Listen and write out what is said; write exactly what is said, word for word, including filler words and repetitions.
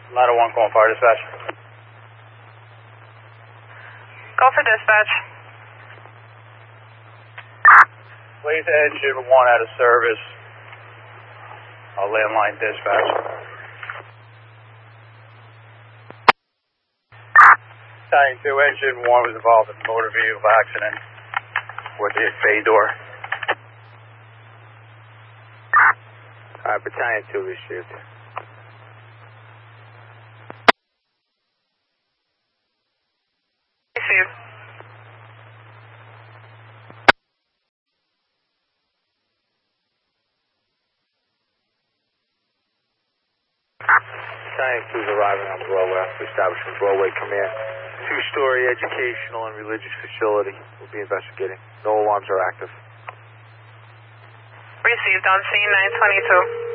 Ladder one calling fire dispatch. Go for dispatch. Place engine one out of service. I'll landline dispatch. Battalion two, engine one was involved in a motor vehicle accident with the bay door. Alright, Battalion two received. Received. Battalion two is arriving on Broadway after establishing Broadway Command. Two-story educational and religious facility. We'll be investigating. No alarms are active. Received on scene nine twenty-two.